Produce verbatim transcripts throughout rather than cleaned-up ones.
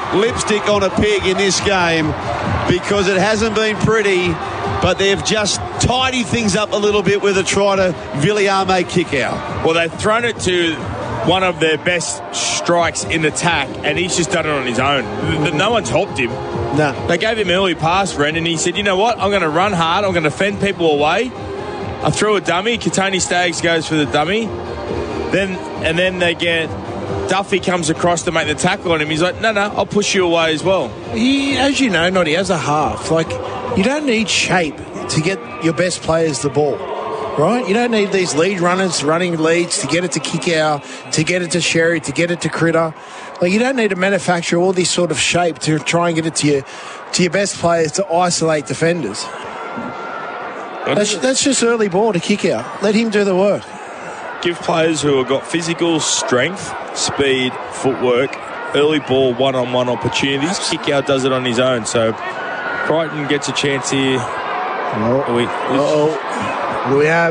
lipstick on a pig in this game because it hasn't been pretty, but they've just tidied things up a little bit with a try to Viliame kick out. Well, they've thrown it to one of their best strikes in attack, and he's just done it on his own. No one's helped him. No. They gave him early pass, Ren, and he said, you know what, I'm going to run hard, I'm going to fend people away. I threw a dummy, Katoni Staggs goes for the dummy, then and then they get Duffy comes across to make the tackle on him. He's like, no, no, I'll push you away as well. He, as you know, Noddy, as a half, like, you don't need shape to get your best players the ball, right? You don't need these lead runners running leads to get it to Kikau, to get it to Sherry, to get it to Critter. Like, you don't need to manufacture all this sort of shape to try and get it to your, to your best players to isolate defenders. That's, that's just early ball to Kikau. Let him do the work. Give players who have got physical strength, speed, footwork, early ball, one-on-one opportunities. Kikau does it on his own, so Crichton gets a chance here. Oh, we, oh. What do we have?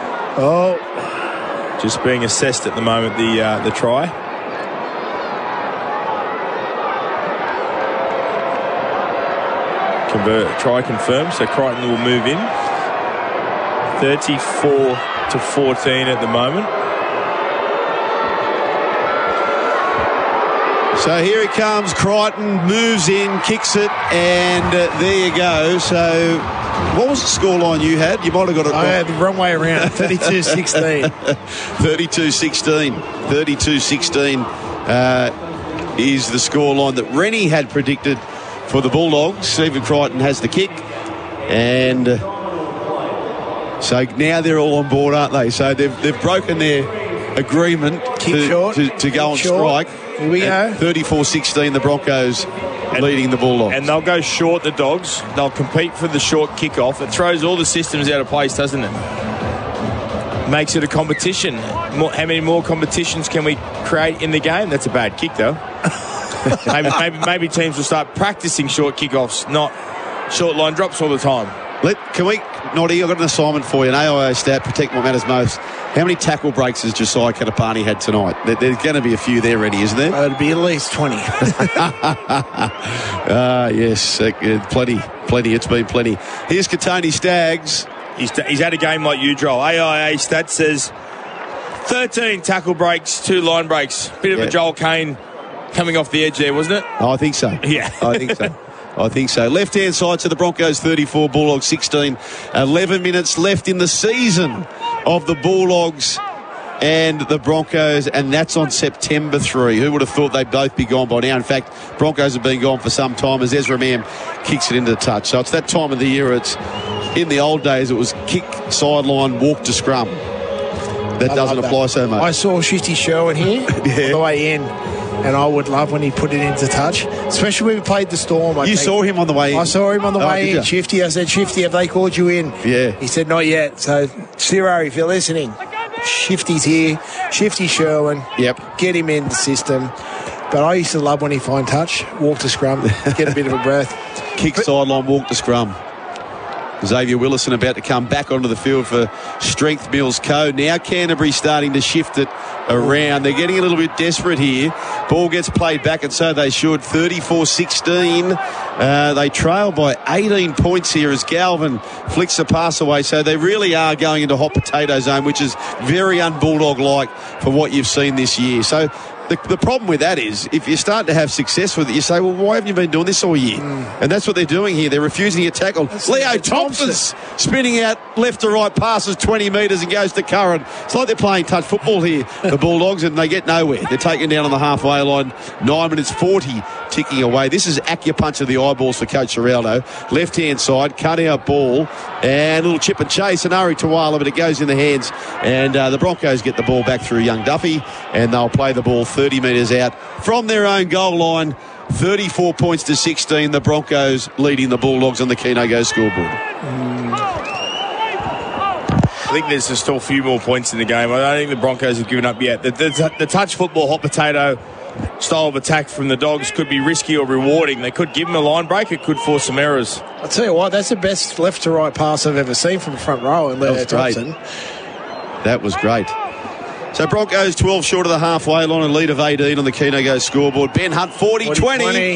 Oh. Just being assessed at the moment, the uh, the try. Convert, try confirmed, so Crichton will move in. thirty-four to fourteen at the moment. So here it comes. Crichton moves in, kicks it, and uh, there you go. So what was the scoreline you had? You might have got it I had the wrong way around. thirty-two sixteen. thirty-two sixteen. thirty-two sixteen uh, is the scoreline that Rennie had predicted for the Bulldogs. Stephen Crichton has the kick, and uh, so now they're all on board, aren't they? So they've they've broken their agreement to, short. to, to go on short. strike. Here we go. thirty-four sixteen, the Broncos and, leading the Bulldogs. And they'll go short, the Dogs. They'll compete for the short kickoff. It throws all the systems out of place, doesn't it? Makes it a competition. More, how many more competitions can we create in the game? That's a bad kick, though. maybe, maybe, maybe teams will start practicing short kickoffs, not short line drops all the time. Let, can we, Noddy, I've got an assignment for you, an A I O stat, protect what matters most. How many tackle breaks has Josiah Katapani had tonight? There, there's going to be a few there, Rennie, isn't there? Uh, it'll be at least twenty. Ah, uh, yes, uh, plenty, plenty. It's been plenty. Here's Katoni Staggs. He's, he's had a game like you, Joel. A I A stat says thirteen tackle breaks, two line breaks. Bit of yeah. a Joel Kane coming off the edge there, wasn't it? Oh, I think so. Yeah. I think so. I think so. Left-hand side to the Broncos, thirty-four, Bulldogs sixteen. eleven minutes left in the season of the Bulldogs and the Broncos, and that's on September third. Who would have thought they'd both be gone by now? In fact, Broncos have been gone for some time as Ezra Mam kicks it into the touch. So it's that time of the year. It's in the old days, it was kick, sideline, walk to scrum. That doesn't apply that. so much. I saw Shifty Sherwin here yeah. on the way in. And I would love when he put it into touch, especially when we played the Storm. I you think. saw him on the way in? I saw him on the oh, way in, Shifty. I said, Shifty, have they called you in? Yeah. He said, not yet. So, Ciro, if you're listening, Shifty's here. Shifty Sherwin. Yep. Get him in the system. But I used to love when he find touch, walk to scrum, get a bit of a breath. Kick but, sideline, walk to scrum. Xavier Willison about to come back onto the field for Strength Mills Co. Now Canterbury starting to shift it around. They're getting a little bit desperate here. Ball gets played back, and so they should. thirty-four sixteen. Uh, they trail by eighteen points here as Galvin flicks the pass away. So they really are going into hot potato zone, which is very un-Bulldog-like for what you've seen this year. So The, the problem with that is, if you start to have success with it, you say, well, why haven't you been doing this all year? Mm. And that's what they're doing here. They're refusing to tackle. That's Leo Thompson's spinning out left to right, passes twenty metres and goes to Curran. It's like they're playing touch football here, the Bulldogs, and they get nowhere. They're taken down on the halfway line. nine minutes forty ticking away. This is acupuncture of the eyeballs for Coach Geraldo. Left-hand side, cut out ball, and a little chip and chase, and Ari Tawala, but it goes in the hands. And uh, the Broncos get the ball back through young Duffy, and they'll play the ball thirty metres out from their own goal line. thirty-four points to sixteen. The Broncos leading the Bulldogs on the Keno Go scoreboard. Mm. I think there's just still a few more points in the game. I don't think the Broncos have given up yet. The, the, the touch football, hot potato style of attack from the Dogs could be risky or rewarding. They could give them a line break. It could force some errors. I'll tell you what, that's the best left to right pass I've ever seen from the front row. And Leo Thompson. That was great. So Broncos twelve short of the halfway line, a lead of eighteen on the Keno Go scoreboard. Ben Hunt forty twenty.